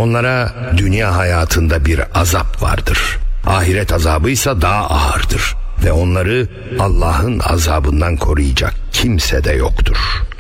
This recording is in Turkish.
Onlara dünya hayatında bir azap vardır. Ahiret azabıysa daha ağırdır ve onları Allah'ın azabından koruyacak kimse de yoktur.